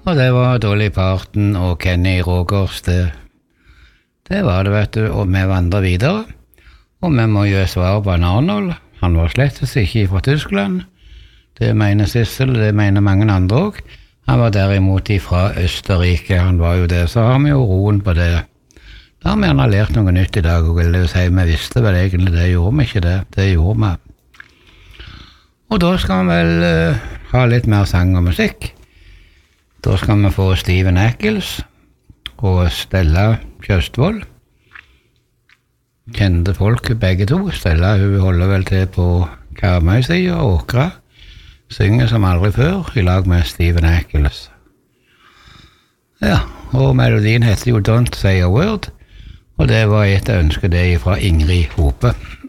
Og det var Dolly Parton og Kenny Rogers, det var det, vet du, og vi vandret videre. Og vi må gjøre svar på Arnold. Han var slettes ikke fra Tyskland. Det mener Sissel, det mener mange andre også. Han var derimot fra Østerrike, han var jo det, så har vi jo roen på det. Da har vi gjerne lært noe nytt i dag, og vil det jo si, vi visste vel egentlig det, gjorde vi ikke det, det gjorde vi. Og da skal vi vel ha litt mer sang og musikk. Da skal vi få Steven Ackles og Stella Kjøstvold. Kjente folk begge to. Stella, hun holder vel til på Karmøy-siden og Åkra. Synger som aldri før, i lag med Steven Ackles. Ja, og melodien heter jo Don't Say a Word, og det var et ønske det fra Ingrid Hope.